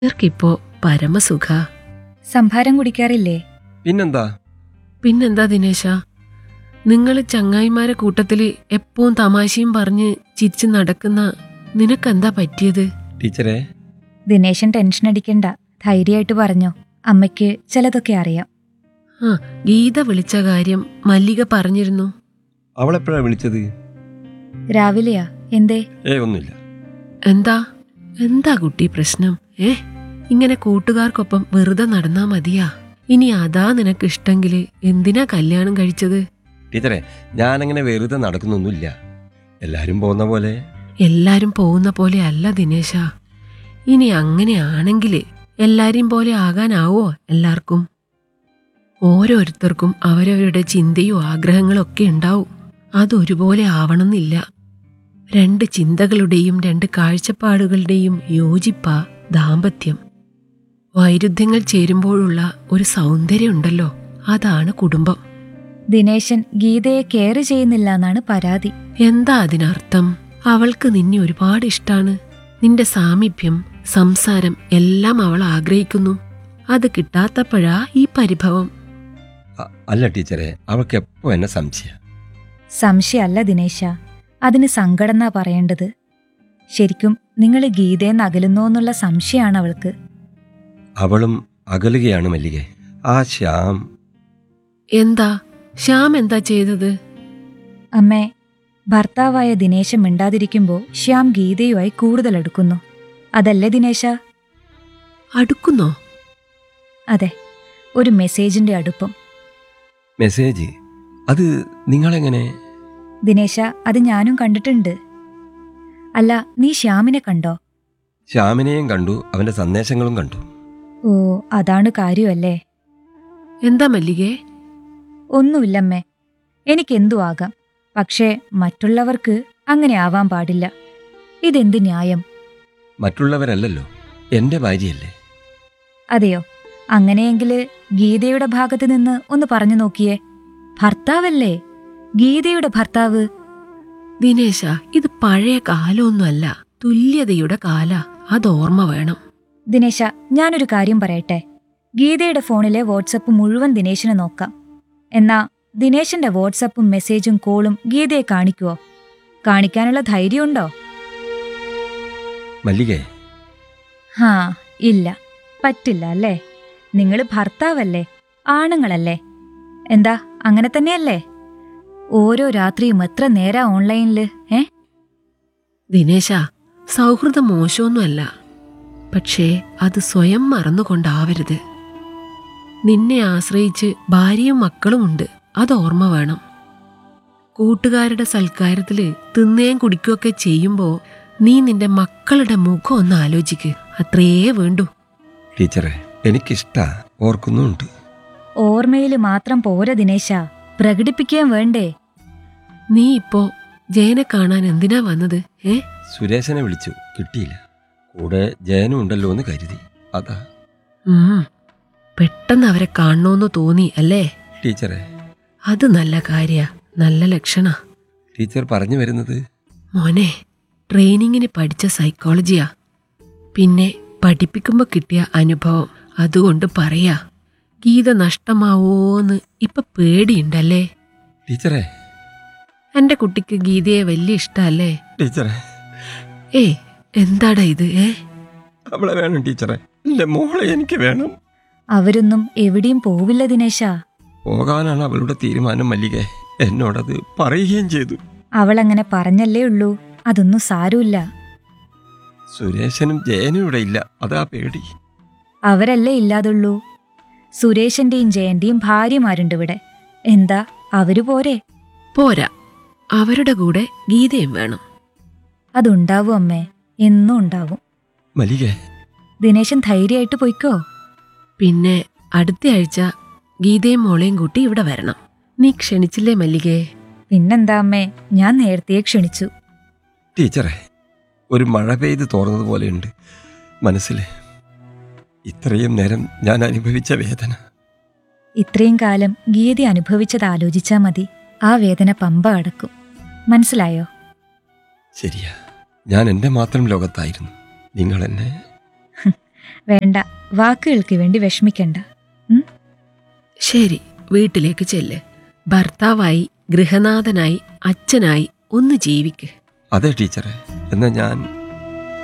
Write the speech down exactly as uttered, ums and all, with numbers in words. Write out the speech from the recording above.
ഇവർക്കിപ്പോ പരമസുഖ. സംഭാരം കുടിക്കാറില്ലേ? പിന്നെന്താ? പിന്നെന്താ ദിനേശ, നിങ്ങൾ ചങ്ങായിമാരെ കൂട്ടത്തില് എപ്പോഴും തമാശയും പറഞ്ഞ് ചിരിച്ച് നടക്കുന്ന നിനക്കെന്താ പറ്റിയത്? ടീച്ചറെ, ദിനേശൻ ടെൻഷൻ അടിക്കണ്ട, ധൈര്യമായിട്ട് പറഞ്ഞോ. അമ്മയ്ക്ക് ചിലതൊക്കെ അറിയാം. ആ, ഗീത വിളിച്ച കാര്യം മല്ലിക പറഞ്ഞിരുന്നു. അവളെപ്പോഴാ വിളിച്ചത്? രാവിലെയാ. എന്തേ? ഏ ഒന്നുമില്ല. എന്താ എന്താ കുട്ടി പ്രശ്നം? ഏ ഇങ്ങനെ കൂട്ടുകാർക്കൊപ്പം വെറുതെ നടന്നാ മതിയാ? ഇനി അതാ നിനക്കിഷ്ടങ്കില് എന്തിനാ കല്യാണം കഴിച്ചത്? ടീച്ചറെ, ഞാനങ്ങനെ വെറുതെ നടക്കുന്നൊന്നുമില്ല. എല്ലാരും പോകുന്ന പോലെ. എല്ലാരും പോകുന്ന പോലെ അല്ല ദിനേശ. ഇനി അങ്ങനെയാണെങ്കില് എല്ലാരെയും പോലെ ആകാനാവോ എല്ലാവർക്കും? ഓരോരുത്തർക്കും അവരവരുടെ ചിന്തയും ആഗ്രഹങ്ങളും ഒക്കെ ഉണ്ടാവും. അതൊരുപോലെ ആവണമെന്നില്ല. രണ്ട് ചിന്തകളുടെയും രണ്ട് കാഴ്ചപ്പാടുകളുടെയും യോജിപ്പാ ദാമ്പത്യം. വൈരുദ്ധ്യങ്ങൾ ചേരുമ്പോഴുള്ള ഒരു സൗന്ദര്യമുണ്ടല്ലോ, അതാണ് കുടുംബം. ദിനേശൻ ഗീതയെ കെയർ ചെയ്യുന്നില്ല എന്നാണ് പരാതി. എന്താ അതിനർത്ഥം? അവൾക്ക് നിന്നെ ഒരുപാട് ഇഷ്ടാണ്. നിന്റെ സാമീപ്യം, സംസാരം എല്ലാം അവൾ ആഗ്രഹിക്കുന്നു. അത് കിട്ടാത്തപ്പോഴാ ഈ പരിഭവം. അ- അല്ല ടീച്ചറെ, അവൾക്ക് എപ്പോ എന്നെ സംശയം. സംശയമല്ല ദിനേശ, അതിന് സങ്കടം പറയേണ്ടത്. ശരിക്കും നിങ്ങൾ ഗീതയെന്ന് അകലുന്നോന്നുള്ള സംശയമാണ് അവൾക്ക്. അവളും അകലുകയാണ് മല്ലികെ. ആ ശ്യാം. എന്താ ശ്യാം എന്താ ചെയ്തത്? അമ്മേ, ഭർത്താവായ ദിനേശൻ മിണ്ടാതിരിക്കുമ്പോൾ ശ്യാം ഗീതയുമായി കൂടുതൽ അടുക്കുന്നു. അതല്ലേ ദിനേശ? അടുക്കുന്നോ? അതെ, ഒരു മെസ്സേജിന്റെ അടുപ്പം. മെസ്സേജ്? അത് നിങ്ങളെങ്ങനെ? ദിനേശ, അത് ഞാനും കണ്ടിട്ടുണ്ട്. അല്ല, നീ ശ്യാമിനെ കണ്ടോ? ശ്യാമിനെയും കണ്ടു, അവന്റെ സന്ദേശങ്ങളും കണ്ടു. ഓ, അതാണ് കാര്യമല്ലേ? എന്താ മല്ലികേ? ഒന്നുമില്ലമ്മേ, എനിക്കെന്തു ആകാം. പക്ഷേ മറ്റുള്ളവർക്ക് അങ്ങനെ ആവാൻ പാടില്ല. ഇതെന്ത് ന്യായം? മറ്റുള്ളവരല്ലല്ലോ, എന്റെ ഭാര്യയല്ലേ. അതെയോ? അങ്ങനെയെങ്കില് ഗീതയുടെ ഭാഗത്ത് നിന്ന് ഒന്ന് പറഞ്ഞു നോക്കിയേ. ഭർത്താവല്ലേ, ഗീതയുടെ ഭർത്താവ്. ദിനേശ, ഇത് പഴയ കാലമൊന്നുമല്ല, തുല്യതയുടെ കാല. അതോർമ്മ വേണം. ദിനേശ, ഞാനൊരു കാര്യം പറയട്ടെ. ഗീതയുടെ ഫോണിലെ വാട്സപ്പ് മുഴുവൻ ദിനേശിന് നോക്കാം. എന്നാ ദിനേശന്റെ വാട്സപ്പും മെസ്സേജും കോളും ഗീതയെ കാണിക്കുവോ? കാണിക്കാനുള്ള ധൈര്യമുണ്ടോ? മല്ലികെ, ഹാ, ഇല്ല, പറ്റില്ല അല്ലേ? നിങ്ങൾ ഭർത്താവല്ലേ, ആണുങ്ങളല്ലേ? എന്താ, അങ്ങനെ തന്നെയല്ലേ? ഓരോ രാത്രിയും എത്ര നേരാ ഓൺലൈനില്? ഏ ദിനേശ, സൗഹൃദം മോശമൊന്നുമല്ല. പക്ഷേ അത് സ്വയം മറന്നുകൊണ്ടാവരുത്. നിന്നെ ആശ്രയിച്ച് ഭാര്യയും മക്കളുമുണ്ട്, അതോർമ്മ വേണം. കൂട്ടുകാരുടെ സൽക്കാരത്തില് തിന്നേം കുടിക്കുകയൊക്കെ ചെയ്യുമ്പോ നീ നിന്റെ മക്കളുടെ മുഖം ഒന്ന് ആലോചിക്ക്. അത്രയേ വേണ്ടൂ. ടീച്ചറെ, എനിക്കിഷ്ടാ, ഓർക്കുന്നുണ്ട്. ഓർമ്മയില് മാത്രം പോരാ ദിനേശ, പ്രകടിപ്പിക്കാൻ വേണ്ടേ? നീ ഇപ്പോ ജയനെ കാണാൻ എന്തിനാ വന്നത്? ഏ സുരേശനെ വിളിച്ചു, കിട്ടിയില്ല. കൂടെ ജയനും ഉണ്ടല്ലോ എന്ന് കരുതി, അതാ. ഉം പെട്ടെന്ന് അവരെ കാണണോന്ന് തോന്നി അല്ലേ? ടീച്ചറെ, അത് നല്ല കാര്യ, നല്ല ലക്ഷണ. ടീച്ചർ പറഞ്ഞു വരുന്നത്? മോനെ, ട്രെയിനിങ്ങിന് പഠിച്ച സൈക്കോളജിയാ. പിന്നെ പഠിപ്പിക്കുമ്പോ കിട്ടിയ അനുഭവം, അതുകൊണ്ട് പറയാ. ഗീത നഷ്ടമാവോന്ന് ഇപ്പൊ പേടിയുണ്ടല്ലേ? ടീച്ചറെ, എന്റെ കുട്ടിക്ക് ഗീതയെ വലിയ ഇഷ്ടല്ലേ? ടീച്ചറെ, ഏയ്, എന്താടാ ഇത്? ഏ അവളെ വേണം ടീച്ചറെ, എന്റെ മോളെ എനിക്ക് വേണം. അവരൊന്നും എവിടെയും പോവില്ല ദിനേശ. പോകാനാണ് അവളുടെ തീരുമാനം മല്ലികെ. എന്നോടത് പറയുകയും ചെയ്തു. അവളങ്ങനെ പറഞ്ഞല്ലേ ഉള്ളൂ, അതൊന്നും സാരമില്ല. സുരേശനും ജയനും ഇവിടെ ഇല്ല, അതാ പേടി. അവരല്ലേ ഇല്ലാതുള്ളൂ. സുരേഷന്റെയും ജയന്റെയും ഭാര്യമാരുണ്ട് ഇവിടെ. എന്താ, അവര് പോരെ? പോരാ, അവരുടെ കൂടെ ഗീതയും വേണം. അതുണ്ടാവും അമ്മേ, എന്നും ഉണ്ടാവും. മല്ലികെ, ദിനേശൻ ധൈര്യമായിട്ട് പൊയ്ക്കോ. പിന്നെ അടുത്ത ആഴ്ച ഗീതയും മോളെയും കൂട്ടി ഇവിടെ വരണം. നീ ക്ഷണിച്ചില്ലേ മല്ലികേ? പിന്നെന്താ അമ്മേ, ഞാൻ നേരത്തെ ക്ഷണിച്ചു. ടീച്ചറെ, ഒരു മഴ പെയ്ത് തോർന്നതുപോലെയുണ്ട് മനസ്സിലെ. ഇത്രയും നേരം ഞാൻ അനുഭവിച്ച വേദന. ഇത്രയും കാലം ഗീത അനുഭവിച്ചത് ആലോചിച്ചാ മതി, ആ വേദന പമ്പ അടക്കും. മനസ്സിലായോ? ശരിയാ, ഞാൻ എൻ്റെ മാത്രം ലോകത്തായിരുന്നു. നിങ്ങൾ എന്നെ വേണ്ട, വാക്കുകൾക്ക് വേണ്ടി വിഷമിക്കണ്ട. ഉം? ശരി, വീട്ടിലേക്ക് ചെല്ല്. ഭർത്താവായി, ഗൃഹനാഥനായി, അച്ഛനായി ഒന്ന് ജീവിക്ക്. അതെ ടീച്ചറെ, എന്നാൽ ഞാൻ